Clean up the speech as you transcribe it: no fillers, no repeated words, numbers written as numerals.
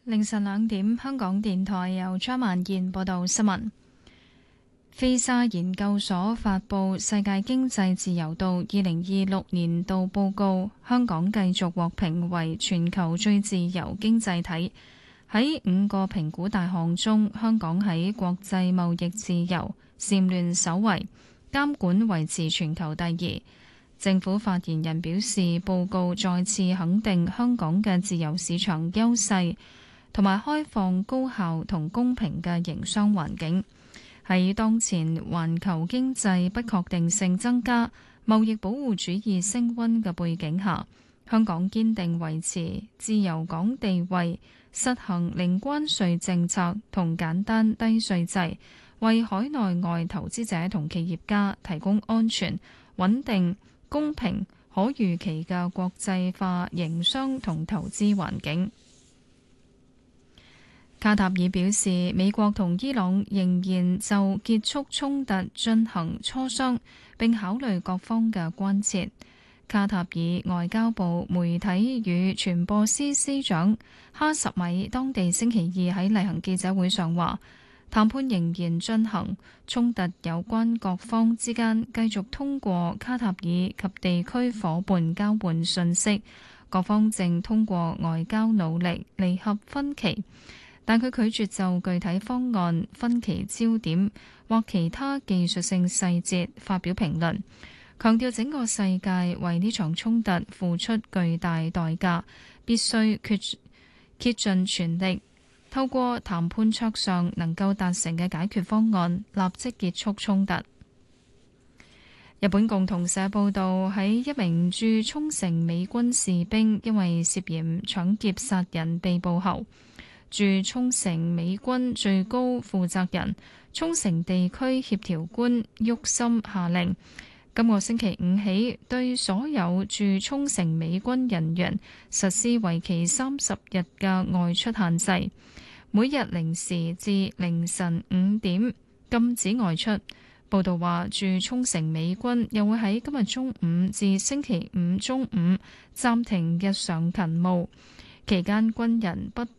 凌晨2點，香港電台由張萬燕報道新聞。菲沙研究所發布《世界經濟自由度2026年度報告》，香港繼續獲評為全球最自由經濟體。喺5個評估大項中，香港喺國際貿易自由蟬聯首位，監管維持全球第2。政府發言人表示，報告再次肯定香港嘅自由市場優勢，同埋開放、高效同公平嘅營商環境。喺當前環球經濟不確定性增加、貿易保護主義升溫嘅背景下，香港堅定維持自由港地位，實行零關稅政策同簡單低稅制，為海內外投資者同企業家提供安全、穩定、公平、可預期嘅國際化營商同投資環境。卡塔爾表示，美國同伊朗仍然就結束衝突進行磋商，並考慮各方嘅關切。卡塔爾外交部媒體與傳播司司長哈什米當地星期二喺例行記者會上話，談判仍然進行，衝突有關各方之間繼續通過卡塔爾及地區夥伴交換信息，各方正通過外交努力彌合分歧。但佢拒絕就具體方案、分歧焦點或其他技術性細節發表評論，強調整個世界為呢場衝突付出巨大代價，必須竭盡全力，透過談判桌上能夠達成嘅解決方案，立即結束衝突。日本共同社報道，喺一名駐沖繩美軍士兵因為涉嫌搶劫殺人被捕後，駐沖繩美軍最高負責人、沖繩地區協調官沃森下令，今個星期5起對所有駐沖繩美軍人員實施為期30日嘅外出限制，每日0時至凌晨5點禁止外出。報道話，駐沖繩美軍又會喺今日中午至星期5中午暫停日常勤務。期間，軍人不